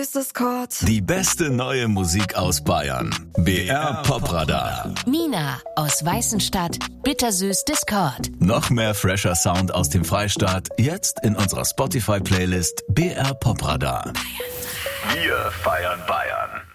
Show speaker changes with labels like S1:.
S1: Ist es Kord?
S2: Die beste neue Musik aus Bayern. BR Popradar.
S3: Nina aus Weißenstadt, bittersüß Discord.
S2: Noch mehr fresher Sound aus dem Freistaat, jetzt in unserer Spotify-Playlist BR Popradar. Wir feiern Bayern.